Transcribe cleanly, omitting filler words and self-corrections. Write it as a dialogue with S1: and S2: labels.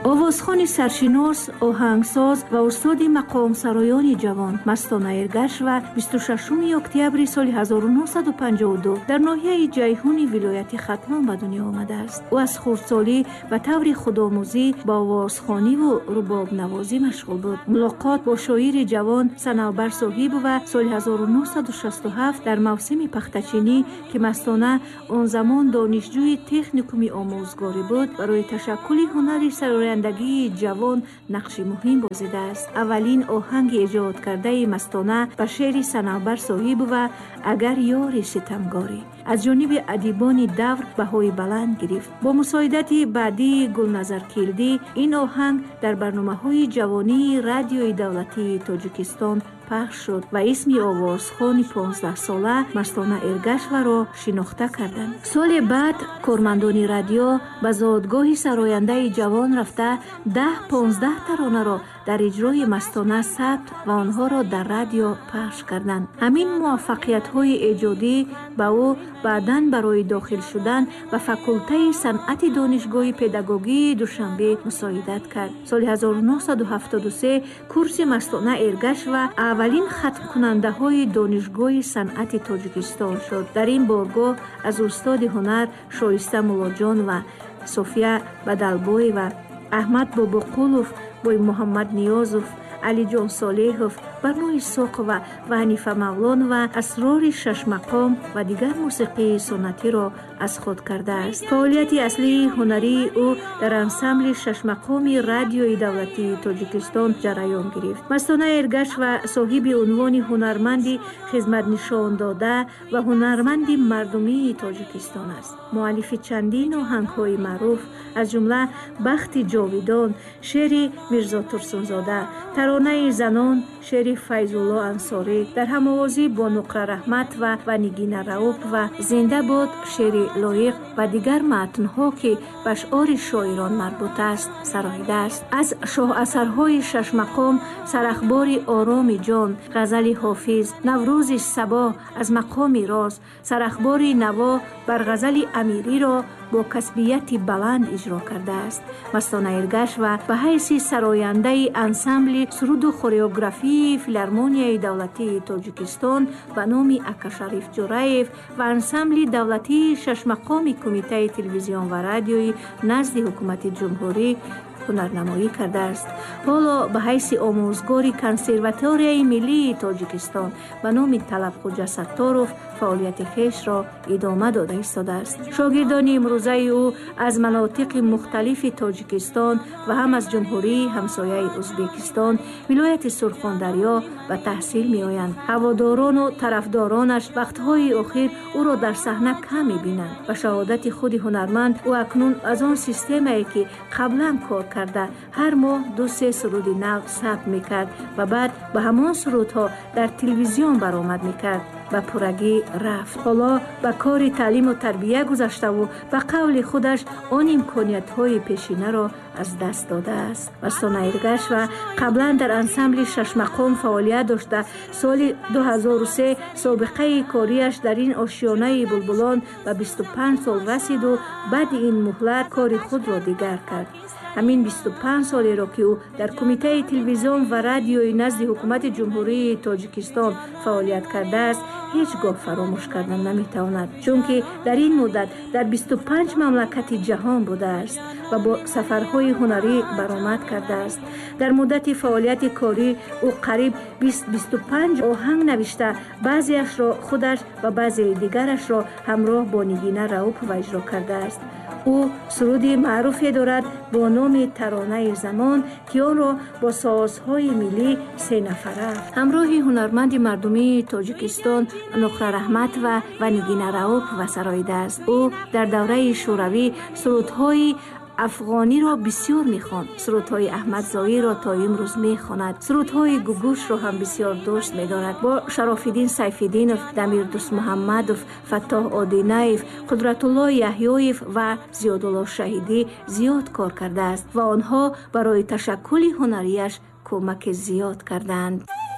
S1: овозхони саршинос, оҳангсоз ва устоди мақомсароёни ҷавон Мастона Эргашва 26 октябри соли 1952 дар ноҳияи Ҷайҳуни вилояти Хатлон ба дунё омадааст. ӯ аз хурдсолӣ ба таври худомӯзӣ ба овозхониву рубобнавозӣ машғул буд. мулоқот бо шоири ҷавон Санавбар Соҳибова соли 1967 дар мавсими пахтачинӣ ки Мастона он замон донишҷӯи техникуми омӯзгорӣ буд, барои ташаккули ҳунари сарояндагии ҷавон нақши муҳим бозидааст. аввалин оҳанги эҷодкардаи Мастона ба шеъри Санавбар Соҳибова «Агар ёри ситамгорӣ» аз ҷониби адибони давр баҳои баланд гирифт. бо мусоидати баъдии Гулназар Килдӣ ин оҳанг дар барномаҳои ҷавонии радиои давлатии Тоҷикистон пахш шуд ва исми овозхони 15-сола Мастона Эргашваро шинохта карданд. соли баъд кормандони радио ба зодгоҳи сарояндаи ҷавон рафта 10-15 таронаро дар иҷрои Мастона сабт ва онҳоро дар радио пахш карданд. ҳамин муваффақиятҳои эҷодӣ ба ӯ баъдан барои дохил шудан ба факултаи санъати донишгоҳи педагогии Душанбе мусоидат кард. соли 1973 курси Мастона Эргашва аввалин хатмкунандаҳои донишгоҳи санъати Тоҷикистон шуд. дар ин боргоҳ аз устоди ҳунар Шоиста Муллоҷон ва София Бадалбоева, Аҳмад Бобоқулов, Бой Муҳаммад Ниёзов, Алиҷон Солеҳов, Барнои Исоқова ва Ҳанифа Мавлонова асрори шашмақом ва дигар мусиқии суннатиро аз худ кардааст. фаъолияти аслии ҳунарии ӯ дар ансамбли шашмақоми радиои давлатии Тоҷикистон ҷараён гирифт. Мастона Эргашва соҳиби унвони ҳунарманди хизматнишондода ва ҳунарманди мардумии Тоҷикистон аст. муаллифи чандин оҳангҳои маъруф, аз ҷумла «Бахти ҷовидон», шеъри Мирзо Турсунзода, таронаи занон, шеъри Файзулло Ансорӣ, дар ҳамовозӣ бо Нуқра Раҳматова ва Нигина Раупова ва «Зинда бод» шеъри лоиқ ва дигар матнҳо ки ба шуъори шоирон марбут аст сароидааст. аз шоҳасарҳои шашмақом «Сарахбори ороми ҷон», ғазали Ҳофиз, «Наврӯзи сабо» аз мақоми роз, «Сарахбори наво» бар ғазали Амириро бо касбияти баланд иҷро кардааст. Мастона Эргашва ба ҳайси сарояндаи ансамбли суруду хореографии филармонияи давлатии Тоҷикистон ба номи Акашариф Ҷураев ва ансамбли давлатии шашмақоми Кумитаи телевизион ва радиои назди ҳукумати ҷумҳурӣ ҳунарнамоӣ кардааст. ҳоло ба ҳайси омӯзгори Консерваторияи миллии Тоҷикистон ба номи Талабхоҷа Сатторов фаъолияти хешро идома дода истодааст. шогирдони имрӯзаи ӯ аз манотиқи мухталифи Тоҷикистон ва ҳам аз ҷумҳурии ҳамсояи Ӯзбекистон, вилояти Сурхондарё ба таҳсил меоянд. ҳаводорону тарафдоронаш вақтҳои охир ӯро дар саҳна кам мебинанд. ба шаҳодати худи ҳунарманд, ӯ акнун аз он системае ки қаблан кор карда ҳар моҳ 2-3 суруди нав сабт мекард ва баъд ба ҳамон сурудҳо дар телевизион баромад мекард, ба пуррагӣ рафт. ҳоло ба кори таълиму тарбия гузаштаву ба қавли худаш он имкониятҳои пешинаро аз даст додааст. Мастона Эргашва қаблан дар ансамбли шашмақом фаъолият дошта, соли 2003 собиқаи кориаш дар ин ошиёнаи булбулон ба 25 сол расиду баъди ин муҳлат кори худро дигар кард. ҳамин 25 солеро ки ӯ дар Кумитаи телевизион ва радиои назди ҳукумати ҷумҳурии Тоҷикистон фаъолият кардааст, ҳеҷ гоҳ фаромӯш карда наметавонад, чунки дар ин муддат дар 25 мамлакати ҷаҳон будааст ва бо сафарҳои ҳунарӣ баромад кардааст. дар муддати фаъолияти корӣ ӯ қариб 20-25 оҳанг навишта, баъзеашро худаш ва баъзеи дигарашро ҳамроҳ бо Нигина Раупова иҷро кардааст. ӯ суруди маъруфе дорад бо номи Таронаи замон ки онро бо созҳои миллӣ 3 нафара ҳамроҳи ҳунарманди мардумии Тоҷикистон Нуқра Раҳматова ва Нигина Раупова сароидааст. ӯ дар давраи шӯравӣ сурудҳои афғониро бисёр мехонд, сурудҳои Аҳмадзоиро то имрӯз мехонад, сурудҳои Гугушро ҳам бисёр дӯст медорад. бо Шарофиддин Сайфиддинов, Дамир Дӯстмуҳаммадов, Фаттоҳ Одинаев, Қудратулло Яҳьёев ва Зиёдулло Шаҳидӣ зиёд кор кардааст ва онҳо барои ташаккули ҳунарияш кӯмаки зиёд карданд.